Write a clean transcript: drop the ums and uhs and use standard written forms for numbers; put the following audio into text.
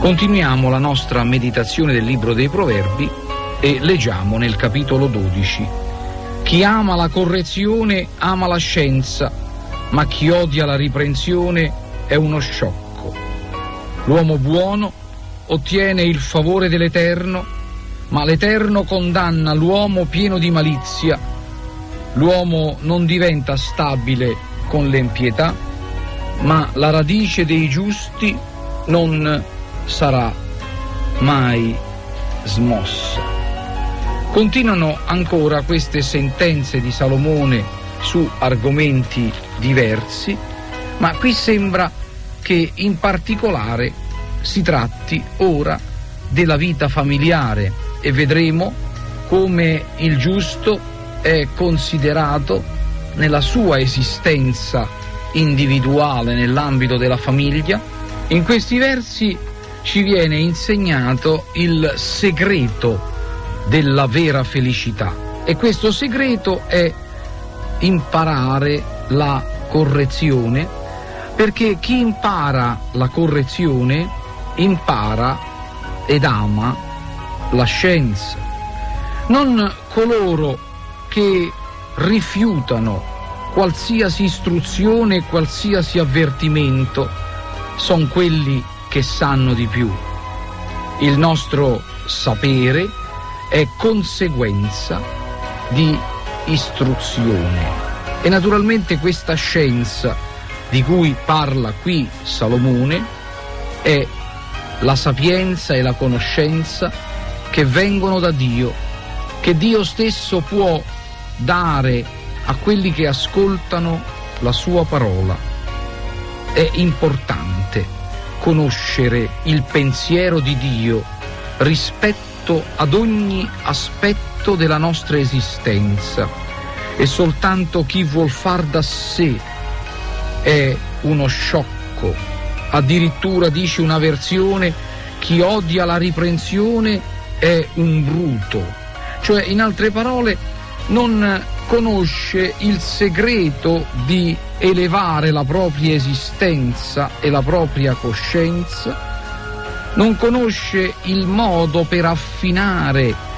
Continuiamo la nostra meditazione del libro dei Proverbi e leggiamo nel capitolo 12. Chi ama la correzione ama la scienza, ma chi odia la riprensione è uno sciocco. L'uomo buono ottiene il favore dell'Eterno, ma l'Eterno condanna l'uomo pieno di malizia. L'uomo non diventa stabile con l'impietà, ma la radice dei giusti non sarà mai smossa. Continuano ancora queste sentenze di Salomone su argomenti diversi, ma qui sembra che in particolare si tratti ora della vita familiare e vedremo come il giusto è considerato nella sua esistenza individuale nell'ambito della famiglia. In questi versi ci viene insegnato il segreto della vera felicità, e questo segreto è imparare la correzione, perché chi impara la correzione impara ed ama la scienza. Non coloro che rifiutano qualsiasi istruzione e qualsiasi avvertimento sono quelli che sanno di più. Il nostro sapere è conseguenza di istruzione e naturalmente questa scienza di cui parla qui Salomone è la sapienza e la conoscenza che vengono da Dio, che Dio stesso può dare a quelli che ascoltano la sua parola. È importante conoscere il pensiero di Dio rispetto ad ogni aspetto della nostra esistenza, e soltanto chi vuol far da sé è uno sciocco. Addirittura dice una versione: chi odia la riprensione è un bruto, cioè in altre parole non conosce il segreto di elevare la propria esistenza e la propria coscienza, non conosce il modo per affinare